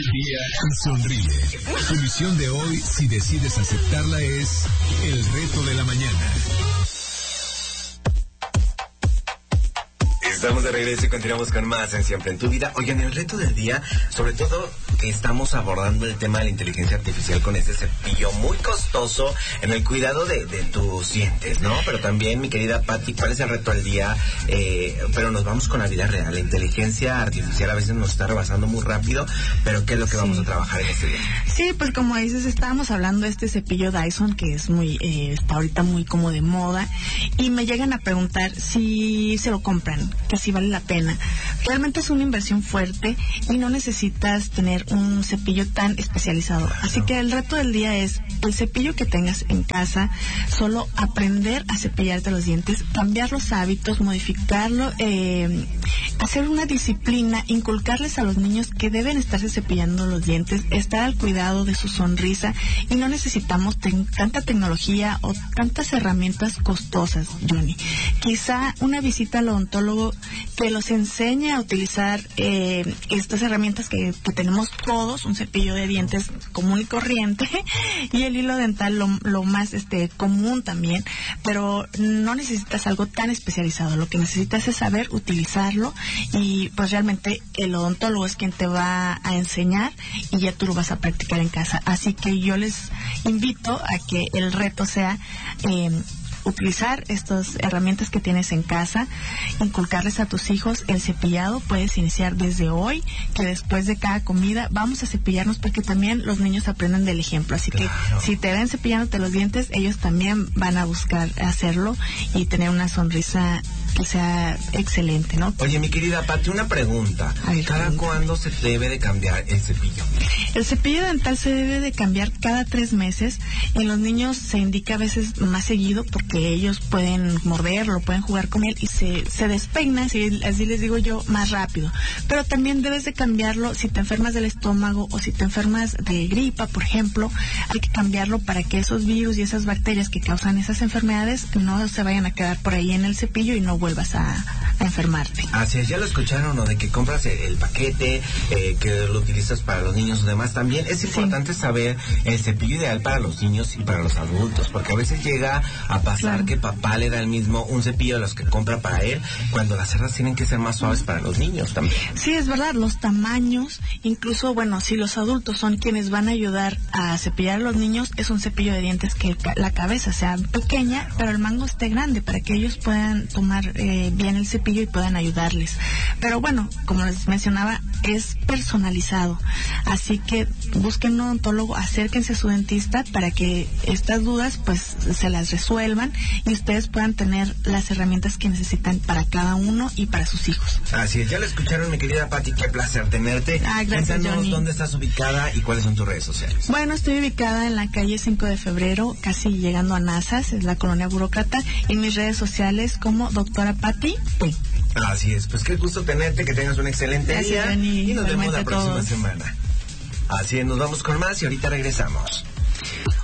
Día y sonríe. Tu misión de hoy, si decides aceptarla, es el reto de la mañana. Estamos de regreso y continuamos con más en Siempre en tu Vida. Oigan, el reto del día, sobre todo estamos abordando el tema de la inteligencia artificial con este cepillo muy costoso en el cuidado de tus dientes, ¿no? Pero también, mi querida Patti, ¿cuál es el reto del día? Pero nos vamos con la vida real. La inteligencia artificial a veces nos está rebasando muy rápido, pero ¿qué es lo que vamos a trabajar en este día? Sí, pues como dices, estábamos hablando de este cepillo Dyson que es muy, está ahorita muy como de moda, y me llegan a preguntar si se lo compran, que si vale la pena. Realmente es una inversión fuerte y no necesitas tener un cepillo tan especializado. Así que el reto del día es el cepillo que tengas en casa, solo aprender a cepillarte los dientes, cambiar los hábitos, modificarlo, hacer una disciplina, inculcarles a los niños que deben estarse cepillando los dientes, estar al cuidado de su sonrisa, y no necesitamos tanta tecnología o tantas herramientas costosas, Johnny. Quizá una visita al odontólogo que los enseñe a utilizar estas herramientas que tenemos todos, un cepillo de dientes común y corriente y el hilo dental lo más común también, pero no necesitas algo tan especializado. Lo que necesitas es saber utilizarlo, y pues realmente el odontólogo es quien te va a enseñar y ya tú lo vas a practicar en casa. Así que yo les invito a que el reto sea utilizar estas herramientas que tienes en casa, inculcarles a tus hijos el cepillado. Puedes iniciar desde hoy, que después de cada comida vamos a cepillarnos, porque también los niños aprenden del ejemplo. Así que si te ven cepillándote los dientes, ellos también van a buscar hacerlo y tener una sonrisa que sea excelente, ¿no? Oye, mi querida Pati, una pregunta. ¿Cada cuándo se debe de cambiar el cepillo? El cepillo dental se debe de cambiar cada 3 meses. En los niños se indica a veces más seguido, porque ellos pueden morderlo, pueden jugar con él y se despeina, así les digo yo, más rápido. Pero también debes de cambiarlo si te enfermas del estómago o si te enfermas de gripa, por ejemplo. Hay que cambiarlo para que esos virus y esas bacterias que causan esas enfermedades no se vayan a quedar por ahí en el cepillo y no vuelvas a enfermarte. Así es, ya lo escucharon, ¿no? De que compras el paquete, que lo utilizas para los niños o demás. También es importante saber el cepillo ideal para los niños y para los adultos, porque a veces llega a pasar que papá le da el mismo un cepillo de los que compra para él, cuando las cerdas tienen que ser más suaves para los niños también. Sí, es verdad, los tamaños, incluso, bueno, si los adultos son quienes van a ayudar a cepillar a los niños, es un cepillo de dientes que la cabeza sea pequeña, pero el mango esté grande, para que ellos puedan tomar bien el cepillo y puedan ayudarles. Pero bueno, como les mencionaba, es personalizado, así que busquen un odontólogo, acérquense a su dentista para que estas dudas pues se las resuelvan y ustedes puedan tener las herramientas que necesitan para cada uno y para sus hijos. Así es, ya lo escucharon, mi querida Pati, qué placer tenerte. Gracias, Cuéntanos, Johnny. ¿dónde estás ubicada y cuáles son tus redes sociales? Bueno, estoy ubicada en la calle 5 de febrero, casi llegando a Nazas, es la colonia Burócrata, en mis redes sociales como Doctora Patti P. Así es, pues qué gusto tenerte, que tengas un excelente día. Dani, y nos vemos la próxima todos. semana. Así es, nos vamos con más y ahorita regresamos.